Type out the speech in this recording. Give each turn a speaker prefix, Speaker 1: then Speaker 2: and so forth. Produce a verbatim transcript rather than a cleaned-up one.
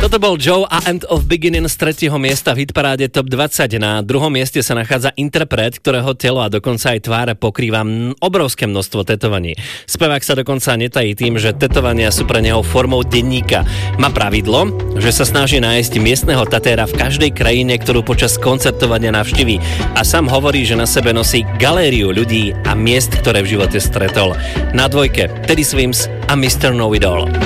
Speaker 1: Toto bol Joe a End of Beginning z tretieho miesta v hitparáde Top dvadsať. Na druhom mieste sa nachádza interpret, ktorého telo a dokonca aj tváre pokrýva obrovské množstvo tetovaní. Spevák sa dokonca netají tým, že tetovania sú pre neho formou denníka. Má pravidlo, že sa snaží nájsť miestneho tatéra v každej krajine, ktorú počas koncertovania navštíví. A sám hovorí, že na sebe nosí galériu ľudí a miest, ktoré v živote stretol. Na dvojke Teddy Swims a mister Know It All.